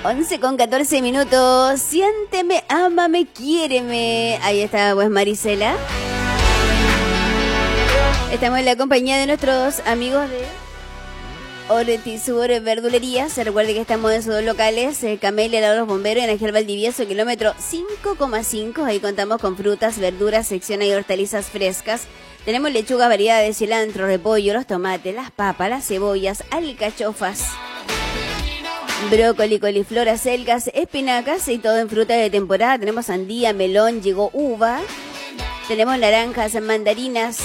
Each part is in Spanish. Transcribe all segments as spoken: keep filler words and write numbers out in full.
once con catorce minutos. Siénteme, ámame, quiéreme. Ahí está, pues, Marisela. Estamos en la compañía de nuestros amigos de Ortizur Verdulería. Se recuerde que estamos en sus dos locales, eh, Camelia, la de los Bomberos, en Ángel Valdivieso, kilómetro cinco coma cinco. Ahí contamos con frutas, verduras, sección y hortalizas frescas. Tenemos lechuga, variedad de cilantro, repollo, los tomates, las papas, las cebollas, alcachofas, brócoli, coliflor, acelgas, espinacas y todo en fruta de temporada. Tenemos sandía, melón, llegó uva. Tenemos naranjas, mandarinas,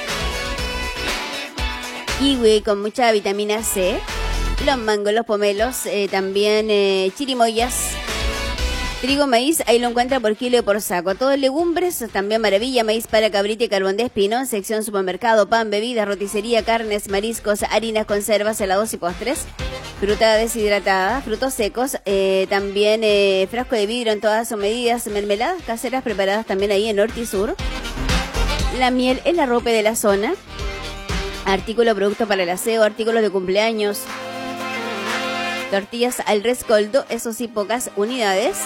kiwi con mucha vitamina C, los mangos, los pomelos, eh, también eh, chirimoyas, trigo, maíz, ahí lo encuentra por kilo y por saco. Todos legumbres, también maravilla, maíz para cabrita y carbón de espino, sección supermercado, pan, bebidas, roticería, carnes, mariscos, harinas, conservas, helados y postres, fruta deshidratada, frutos secos, eh, también eh, frasco de vidrio en todas sus medidas, mermeladas caseras preparadas también ahí en Hortisur. La miel es la ropa de la zona. Artículo, producto para el aseo, artículos de cumpleaños, tortillas al rescoldo, eso sí, pocas unidades.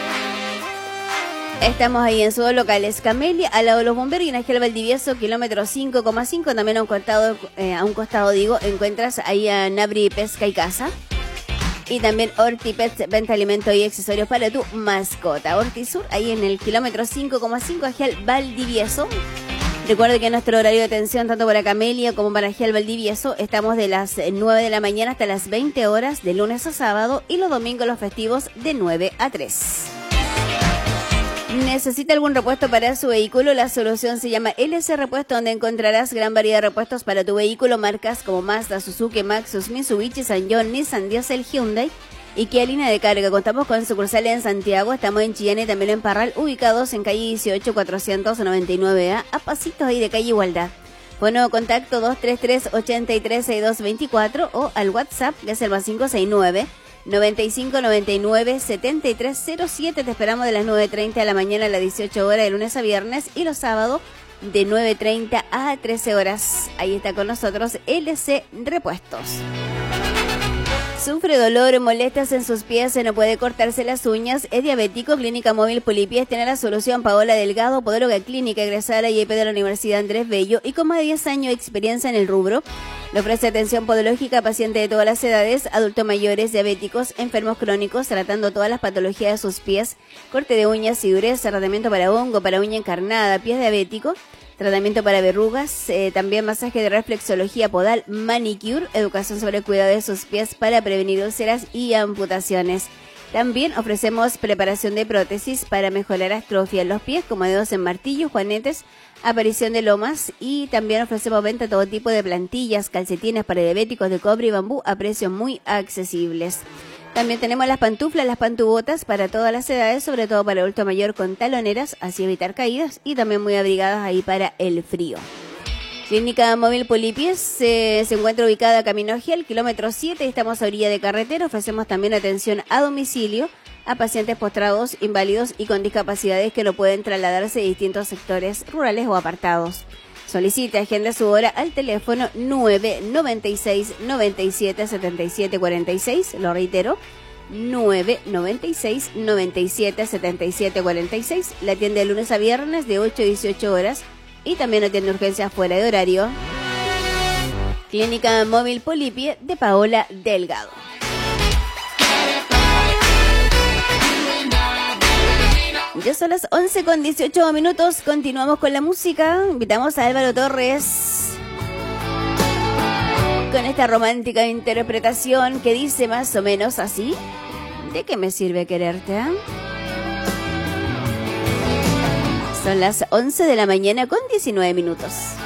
Estamos ahí en sus dos locales, Camelia, al lado de los Bomberos, y en Ángel Valdivieso, kilómetro cinco coma cinco. También a un costado, eh, a un costado digo, encuentras ahí a Nabri Pesca y Casa. Y también Hortipets, venta alimentos y accesorios para tu mascota. Hortisur, ahí en el kilómetro cinco coma cinco, Ángel Valdivieso. Recuerde que nuestro horario de atención, tanto para Camelia como para Ángel Valdivieso, estamos de las nueve de la mañana hasta las veinte horas, de lunes a sábado, y los domingos los festivos de nueve a tres. ¿Necesita algún repuesto para su vehículo? La solución se llama L S Repuesto, donde encontrarás gran variedad de repuestos para tu vehículo, marcas como Mazda, Suzuki, Maxus, Mitsubishi, Sanyong, Nissan, Diesel, Hyundai y Kia línea de carga. Contamos con sucursales en Santiago, estamos en Chillán y también en Parral, ubicados en calle dieciocho, cuatrocientos noventa y nueve A, a pasitos ahí de calle Igualdad. Bueno, contacto dos tres tres, ocho tres, seis dos dos cuatro o al WhatsApp, que es el más cinco seis nueve, noventa y cinco, noventa y nueve, setenta y tres cero siete. Te esperamos de las nueve treinta de la mañana a las dieciocho horas de lunes a viernes, y los sábados de nueve treinta a trece horas. Ahí está con nosotros L C Repuestos. Sufre dolor, molestias en sus pies, no puede cortarse las uñas, es diabético. Clínica Móvil Polipies tiene la solución. Paola Delgado, podóloga clínica, egresada I E P de la Universidad Andrés Bello y con más de diez años de experiencia en el rubro. Le ofrece atención podológica a pacientes de todas las edades, adultos mayores, diabéticos, enfermos crónicos, tratando todas las patologías de sus pies, corte de uñas y dureza, tratamiento para hongo, para uña encarnada, pies diabético, tratamiento para verrugas, eh, también masaje de reflexología podal, manicure, educación sobre el cuidado de sus pies para prevenir úlceras y amputaciones. También ofrecemos preparación de prótesis para mejorar atrofia en los pies, como dedos en martillos, juanetes, aparición de lomas, y también ofrecemos venta de todo tipo de plantillas, calcetines para diabéticos de cobre y bambú a precios muy accesibles. También tenemos las pantuflas, las pantubotas para todas las edades, sobre todo para el adulto mayor con taloneras, así evitar caídas, y también muy abrigadas ahí para el frío. Clínica Móvil Polipies eh, se encuentra ubicada Camino Agiel, kilómetro siete, estamos a orilla de carretera. Ofrecemos también atención a domicilio a pacientes postrados, inválidos y con discapacidades que no pueden trasladarse de distintos sectores rurales o apartados. Solicite, agenda su hora al teléfono nueve noventa y seis, noventa y siete, setenta y siete cuarenta y seis, lo reitero, nueve noventa y seis, noventa y siete, setenta y siete cuarenta y seis, la atiende de lunes a viernes de ocho a dieciocho horas y también atiende urgencias fuera de horario. Clínica Móvil Polipie de Paola Delgado. Ya son las once con dieciocho minutos, continuamos con la música. Invitamos a Álvaro Torres con esta romántica interpretación que dice más o menos así: ¿de qué me sirve quererte? ¿Eh? Son las once de la mañana con diecinueve minutos.